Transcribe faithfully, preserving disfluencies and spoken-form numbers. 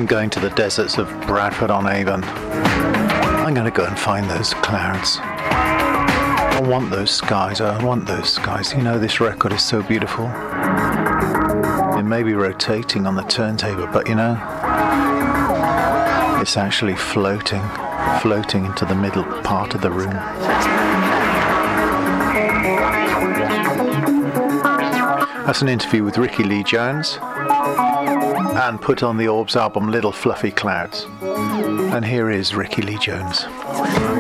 I'm going to the deserts of Bradford-on-Avon. I'm going to go and find those clouds. I want those skies. I want those skies. You know, this record is so beautiful. It may be rotating on the turntable, but you know, it's actually floating, floating into the middle part of the room. That's an interview with Rickie Lee Jones, and put on the Orbs album Little Fluffy Clouds. And here is Rickie Lee Jones.